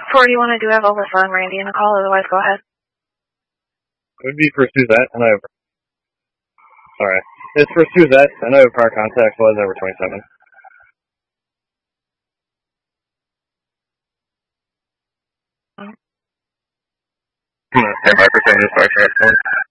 41, I do have Alyssa and Randy in the call, otherwise go ahead. It would be for Suzette, and I have... Alright. It's for Suzette, and I have prior contact was over 27. Stand by for 10 minutes, sorry,